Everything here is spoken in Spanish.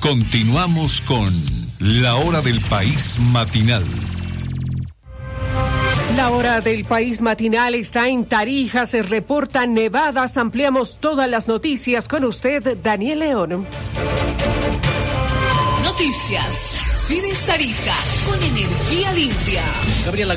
Continuamos con La Hora del País Matinal. La Hora del País Matinal está en Tarija, se reportan nevadas. Ampliamos todas las noticias con usted, Daniel León. Noticias. Vives Tarija con energía limpia. Gabriela